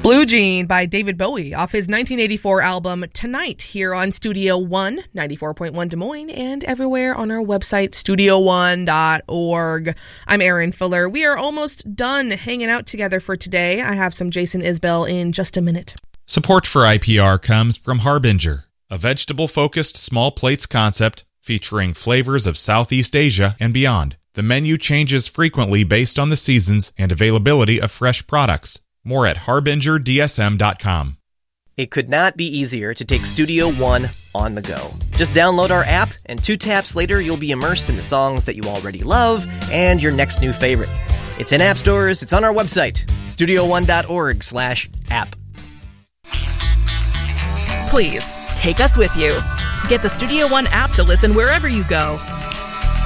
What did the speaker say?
Blue Jean by David Bowie off his 1984 album Tonight, here on Studio One, 94.1 Des Moines, and everywhere on our website, studio1.org. I'm Erin Fuller. We are almost done hanging out together for today. I have some Jason Isbell in just a minute. Support for IPR comes from Harbinger, a vegetable-focused small plates concept featuring flavors of Southeast Asia and beyond. The menu changes frequently based on the seasons and availability of fresh products. More at harbingerdsm.com. It could not be easier to take Studio One on the go. Just download our app, and 2 taps later, you'll be immersed in the songs that you already love and your next new favorite. It's in app stores. It's on our website, studio1.org/app. Please, take us with you. Get the Studio One app to listen wherever you go.